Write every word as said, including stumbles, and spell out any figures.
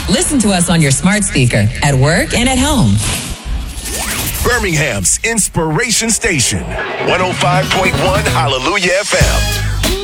Listen to us on your smart speaker, at work and at home. Birmingham's Inspiration Station, one oh five point one Hallelujah F M.